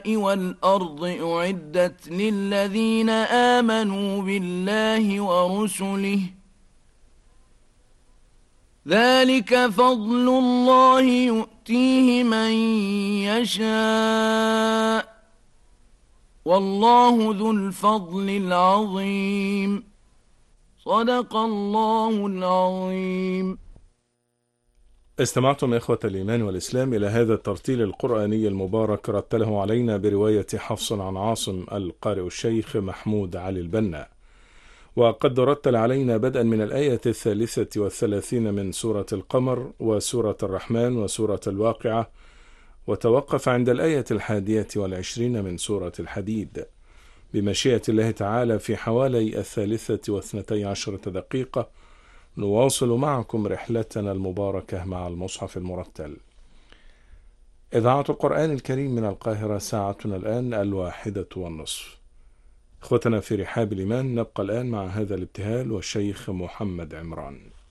السماء والأرض أعدت للذين آمنوا بالله ورسله ذلك فضل الله يؤتيه من يشاء والله ذو الفضل العظيم صدق الله العظيم. استمعتم إخوة الإيمان والإسلام إلى هذا الترتيل القرآني المبارك، رتله علينا برواية حفص عن عاصم القارئ الشيخ محمود علي البنا. وقد رتل علينا بدءا من الآية 33 من سورة القمر وسورة الرحمن وسورة الواقعة، وتوقف عند الآية 21 من سورة الحديد. بمشيئة الله تعالى في حوالي 23 دقيقة نواصل معكم رحلتنا المباركة مع المصحف المرتل. إذاعة القرآن الكريم من القاهرة، ساعتنا الآن 1:30. إخوتنا في رحاب الإيمان، نبقى الآن مع هذا الابتهال والشيخ محمد عمران.